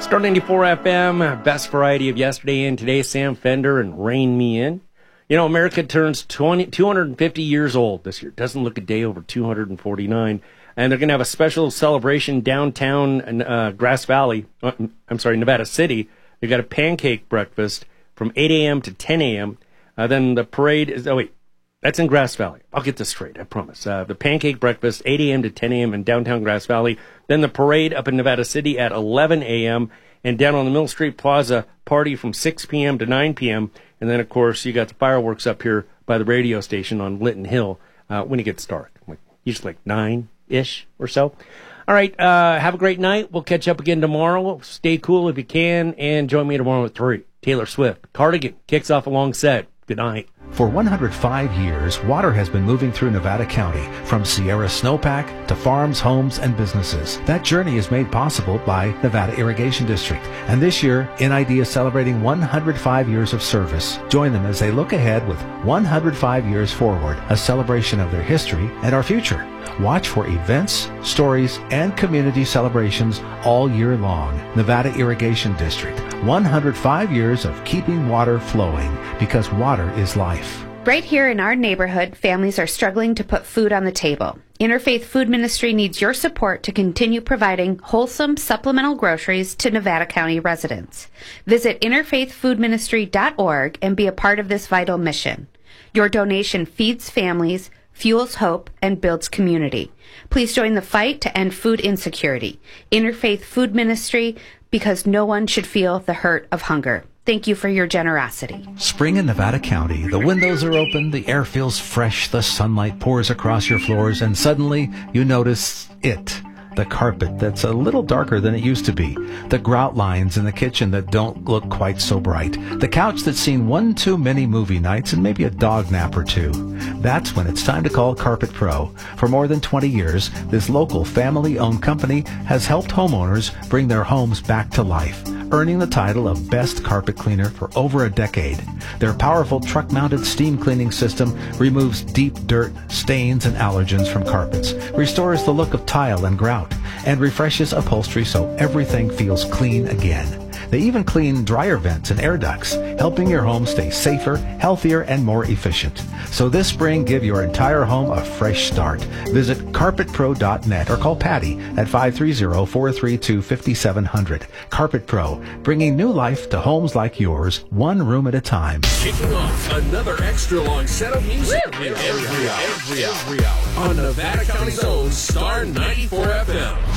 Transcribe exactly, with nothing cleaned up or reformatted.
Star ninety-four F M, best variety of yesterday and today. Sam Fender and Rein Me In. You know, America turns twenty, two hundred fifty years old this year. Doesn't look a day over two hundred forty-nine. And they're going to have a special celebration downtown uh, Grass Valley. Uh, I'm sorry, Nevada City. They've got a pancake breakfast from eight a.m. to ten a.m. Uh, then the parade is, oh wait, that's in Grass Valley. I'll get this straight, I promise. Uh, the pancake breakfast, eight a.m. to ten a.m. in downtown Grass Valley. Then the parade up in Nevada City at eleven a.m. And down on the Mill Street Plaza, party from six p.m. to nine p.m. And then, of course, you got the fireworks up here by the radio station on Linton Hill uh, when it gets dark. Like, usually like nine-ish or so. All right, uh, have a great night. We'll catch up again tomorrow. Stay cool if you can. And join me tomorrow at three. Taylor Swift. Cardigan kicks off alongside. Good night. For one hundred five years, water has been moving through Nevada County, from Sierra Snowpack to farms, homes, and businesses. That journey is made possible by Nevada Irrigation District. And this year, N I D is celebrating one hundred five years of service. Join them as they look ahead with one hundred five years forward, a celebration of their history and our future. Watch for events, stories, and community celebrations all year long. Nevada Irrigation District, one hundred five years of keeping water flowing, because water is life. Right here in our neighborhood, families are struggling to put food on the table. Interfaith Food Ministry needs your support to continue providing wholesome supplemental groceries to Nevada County residents. Visit interfaith food ministry dot org and be a part of this vital mission. Your donation feeds families, fuels hope, and builds community. Please join the fight to end food insecurity. Interfaith Food Ministry, because no one should feel the hurt of hunger. Thank you for your generosity. Spring in Nevada County. The windows are open, the air feels fresh, the sunlight pours across your floors, and suddenly you notice it. The carpet that's a little darker than it used to be. The grout lines in the kitchen that don't look quite so bright. The couch that's seen one too many movie nights and maybe a dog nap or two. That's when it's time to call Carpet Pro. For more than twenty years, this local family-owned company has helped homeowners bring their homes back to life, earning the title of Best Carpet Cleaner for over a decade. Their powerful truck-mounted steam cleaning system removes deep dirt, stains, and allergens from carpets, restores the look of tile and grout, and refreshes upholstery so everything feels clean again. They even clean dryer vents and air ducts, helping your home stay safer, healthier, and more efficient. So this spring, give your entire home a fresh start. Visit carpet pro dot net or call Patty at five three zero, four three two, five seven zero zero. Carpet Pro, bringing new life to homes like yours, one room at a time. Kicking off another extra long set of music every, every hour, every hour, every hour on Nevada County's own Star ninety-four F M.